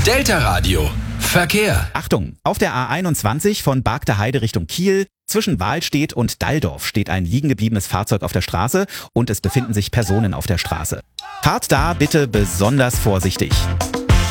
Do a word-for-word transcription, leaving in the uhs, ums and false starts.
Delta Radio. Verkehr. Achtung, auf der A einundzwanzig von Bargter Heide Richtung Kiel, zwischen Wahlstedt und Dalldorf steht ein liegen gebliebenes Fahrzeug auf der Straße und es befinden sich Personen auf der Straße. Fahrt da bitte besonders vorsichtig.